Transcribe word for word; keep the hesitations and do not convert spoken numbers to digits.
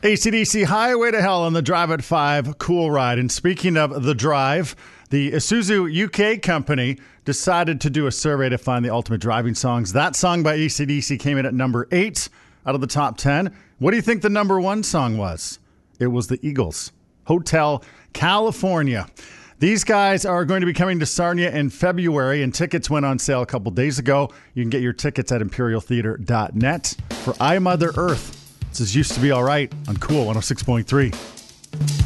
A C D C Highway to Hell on the Drive at five Cool Ride. And speaking of the drive, the Isuzu U K company decided to do a survey to find the ultimate driving songs. That song by A C D C came in at number eight out of the top ten. What do you think the number one song was? It was the Eagles, Hotel California. These guys are going to be coming to Sarnia in February, and tickets went on sale a couple days ago. You can get your tickets at imperial theater dot net. For I, Mother Earth, this is Used to Be Alright on Cool one oh six point three.